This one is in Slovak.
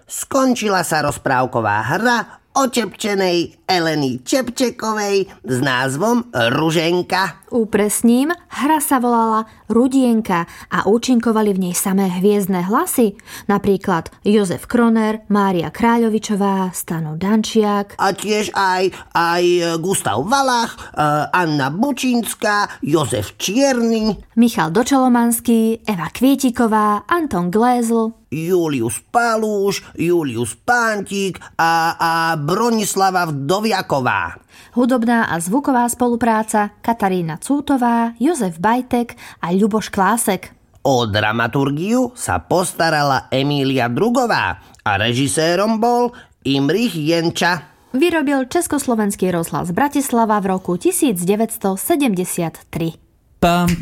Skončila sa rozprávková hra o Čepčenej Eleny Čepčekovej s názvom Ruženka. Upresním, hra sa volala Rudienka a účinkovali v nej samé hviezdne hlasy. Napríklad Jozef Kroner, Mária Kráľovičová, Stano Dančiak. A tiež aj Gustav Valach, Anna Bučínska, Jozef Čierny, Michal Dočolomanský, Eva Kvietiková, Anton Glézl, Julius Palúš, Julius Pántik a Bronislava Vdoviaková. Hudobná a zvuková spolupráca Katarína Cútová, Jozef Bajtek a Ľuboš Klásek. O dramaturgiu sa postarala Emília Drugová a režisérom bol Imrich Jenča. Vyrobil Československý rozhlas Bratislava v roku 1973.